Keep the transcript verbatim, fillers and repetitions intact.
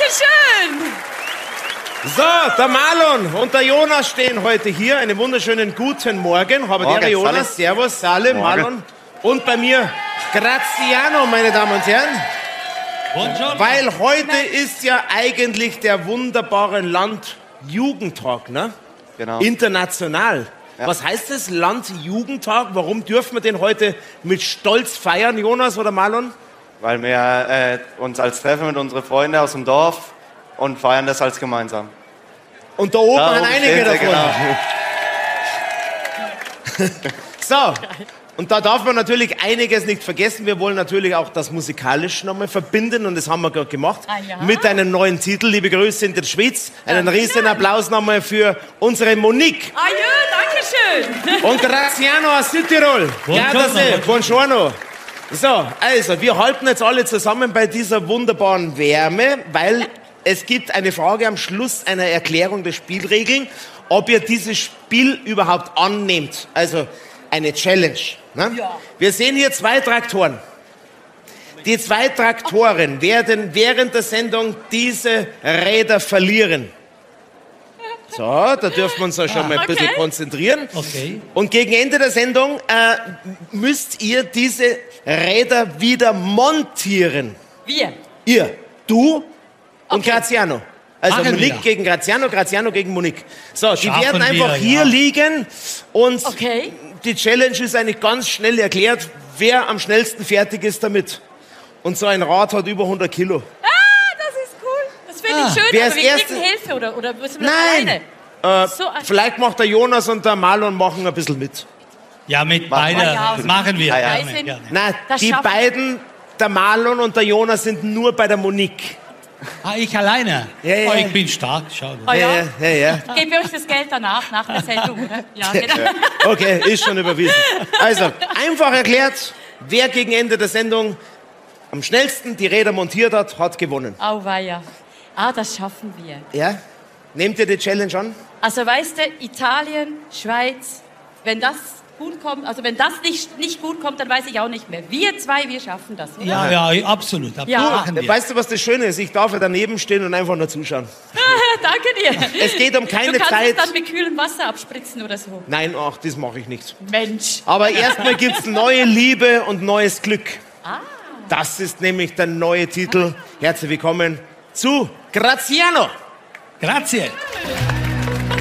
Dankeschön. So, der Marlon und der Jonas stehen heute hier. Einen wunderschönen guten Morgen. Habe der Jonas, Salim. Servus, Salim, Marlon. Und bei mir Graziano, meine Damen und Herren. Buongiorno. Weil heute ist ja eigentlich der wunderbare Landjugendtag, ne? Genau. International. Ja. Was heißt das, Landjugendtag? Warum dürfen wir den heute mit Stolz feiern, Jonas oder Marlon? Weil wir äh, uns als treffen mit unseren Freunden aus dem Dorf und feiern das als gemeinsam. Und da oben Da haben oben einige stehen sie, davon. genau. So, und da darf man natürlich einiges nicht vergessen. Wir wollen natürlich auch das musikalisch nochmal verbinden und das haben wir gerade gemacht. Ah, ja. Mit einem neuen Titel. Liebe Grüße in der Schweiz. Einen riesen Applaus nochmal für unsere Monique. Ah ja, danke schön. Und Graziano aus Südtirol. Ja, das ist. Buongiorno. So, also, wir halten jetzt alle zusammen bei dieser wunderbaren Wärme, weil es gibt eine Frage am Schluss einer Erklärung der Spielregeln, ob ihr dieses Spiel überhaupt annehmt. Also, eine Challenge. Ne? Ja. Wir sehen hier zwei Traktoren. Die zwei Traktoren werden während der Sendung diese Räder verlieren. So, da dürfen wir uns ja schon mal ein bisschen Okay. konzentrieren. Okay. Und gegen Ende der Sendung äh, müsst ihr diese Räder wieder montieren. Wir. Ihr, du und Okay. Graziano. Also Machen Monique wir. gegen Graziano, Graziano gegen Monique. So, die Schaffen werden einfach wir, hier ja. liegen und Okay. die Challenge ist eigentlich ganz schnell erklärt, wer am schnellsten fertig ist damit. Und so ein Rad hat über hundert Kilo. Ah, das ist cool. Das finde Ah. ich schön, Wer aber als wir Erste- kriegen Hilfe oder, oder müssen wir Nein. das alleine? Äh, So ein- vielleicht macht der Jonas und der Marlon machen ein bisschen mit. Ja, mit Machen beiden wir. Ja, machen wir. ja. Gerne, Drei sind- gerne. Nein, Das die schaffen wir. beiden, der Marlon und der Jonas, sind nur bei der Monique. Ah, ich alleine? Ja, ja. Oh, ich bin stark, schau. Ah, ja. ja, ja. ja. Geben wir euch das Geld danach, nach der Sendung, oder? Ja, genau. Okay, ist schon überwiesen. Also, einfach erklärt, wer gegen Ende der Sendung am schnellsten die Räder montiert hat, hat gewonnen. Auweia. Ah, das schaffen wir. Ja? Nehmt ihr die Challenge an? Also weißt du, Italien, Schweiz, wenn das gut kommt, also wenn das nicht, nicht gut kommt, dann weiß ich auch nicht mehr. Wir zwei, wir schaffen das, oder? Ja, ja, absolut. absolut. Ja. Machen wir. Weißt du, was das Schöne ist? Ich darf ja daneben stehen und einfach nur zuschauen. Danke dir. Es geht um keine Du kannst Zeit. es dann mit kühlem Wasser abspritzen oder so. Nein, ach, das mache ich nicht. Mensch. Aber erstmal gibt's neue Liebe und neues Glück. Ah. Das ist nämlich der neue Titel. Herzlich willkommen zu Graziano. Grazie.